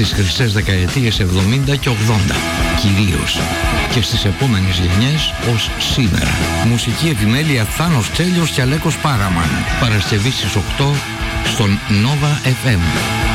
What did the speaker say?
στις χρυσές δεκαετίες 70 και 80 κυρίως και στις επόμενες γενιές ως σήμερα. Μουσική επιμέλεια Θάνος Τσέλιος και Αλέκος Πάραμαν. Παρασκευή στις 8 στον Nova FM.